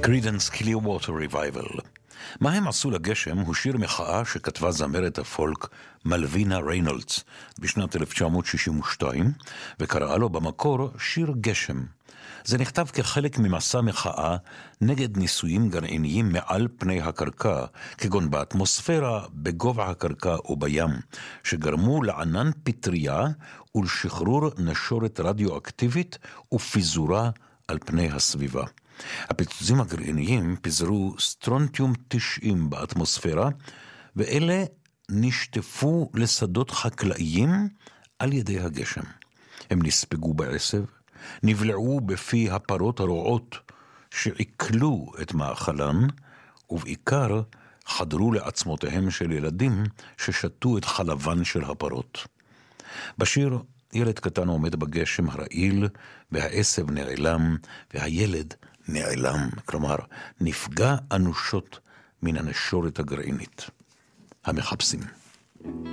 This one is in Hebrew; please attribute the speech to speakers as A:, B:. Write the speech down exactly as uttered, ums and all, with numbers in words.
A: Creedence Clearwater Revival. מה הם עשו לגשם הוא שיר מחאה שכתבה זמרת הפולק מלווינה ריינולדס בשנת אלף תשע מאות שישים ושתיים, וקראה לו במקור שיר גשם. זה נכתב כחלק ממסע מחאה נגד ניסויים גרעיניים מעל פני הקרקע, כגון באטמוספירה, בגובה הקרקע או בים, שגרמו לענן פטריה ולשחרור נשורת רדיואקטיבית ופיזורה על פני הסביבה. הפיצוצים הגרעיניים פיזרו סטרונטיום תשעים באטמוספירה, ואלה נשטפו לשדות חקלאיים על ידי הגשם. הם נספגו בעשב, נבלעו בפי הפרות הרועות שעיכלו את מאכלן, ובעיקר חדרו לעצמותיהם של ילדים ששתו את חלבן של הפרות. בשיר ילד קטן עומד בגשם הרעיל, והעשב נעלם, והילד נעלם, כלומר נפגע אנושות מן הנשורת הגרעינית. המחפשים.